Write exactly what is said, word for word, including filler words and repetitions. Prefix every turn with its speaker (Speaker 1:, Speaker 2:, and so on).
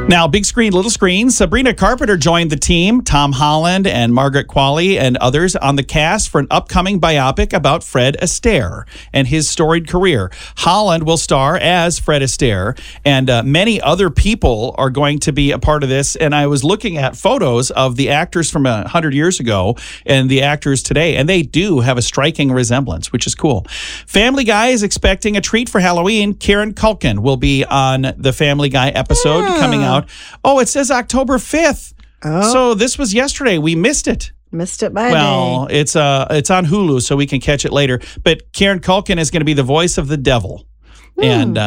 Speaker 1: Now, big screen, little screen. Sabrina Carpenter joined the team. Tom Holland and Margaret Qualley and others on the cast for an upcoming biopic about Fred Astaire and his storied career. Holland will star as Fred Astaire, and uh, many other people are going to be a part of this. And I was looking at photos of the actors from a hundred years ago and the actors today, and they do have a striking resemblance, which is cool. Family Guy is expecting a treat for Halloween. Kieran Culkin will be on the Family Guy episode
Speaker 2: Hmm.
Speaker 1: coming out. Oh, it says October fifth.
Speaker 2: Oh.
Speaker 1: So this was yesterday. We missed it.
Speaker 2: Missed it by a
Speaker 1: Well,
Speaker 2: day.
Speaker 1: it's uh, it's on Hulu, so we can catch it later. But Kieran Culkin is going to be the voice of the devil. And uh,